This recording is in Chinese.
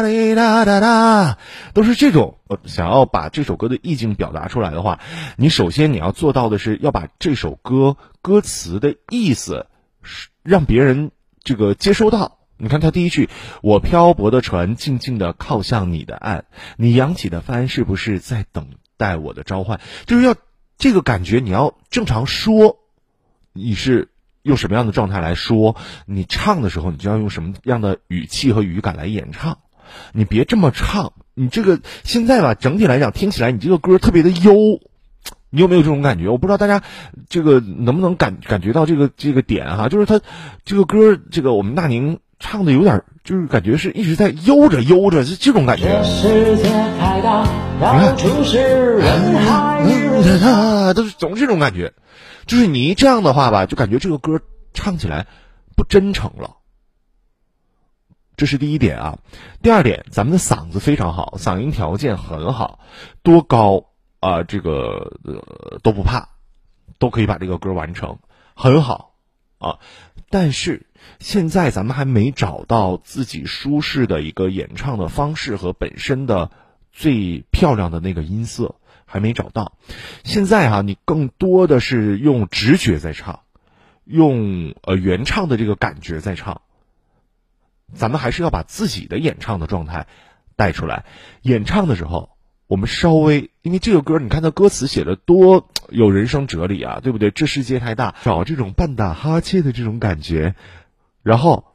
哒哒哒，都是这种。想要把这首歌的意境表达出来的话，你首先你要做到的是要把这首歌歌词的意思让别人这个接收到。你看他第一句，我漂泊的船静静地靠向你的岸，你扬起的帆是不是在等待我的召唤？就是要这个感觉，你要正常说，你是用什么样的状态来说，你唱的时候你就要用什么样的语气和语感来演唱。你别这么唱，你这个现在吧，整体来讲听起来你这个歌特别的优，你有没有这种感觉？我不知道大家这个能不能感觉到这个点哈，就是他这个歌，这个我们那宁唱的有点，就是感觉是一直在悠着，是这种感觉。 世界太大，到处是人海， 都是总是这种感觉，就是你一这样的话吧，就感觉这个歌唱起来不真诚了。这是第一点啊。第二点，咱们的嗓子非常好，嗓音条件很好，多高啊，这个都不怕，都可以把这个歌完成，很好啊。但是现在咱们还没找到自己舒适的一个演唱的方式和本身的最漂亮的那个音色，还没找到。现在你更多的是用直觉在唱，用原唱的这个感觉在唱。咱们还是要把自己的演唱的状态带出来。演唱的时候，我们稍微，因为这个歌，你看它歌词写的多有人生哲理啊，对不对？这世界太大，找这种半打哈欠的这种感觉，然后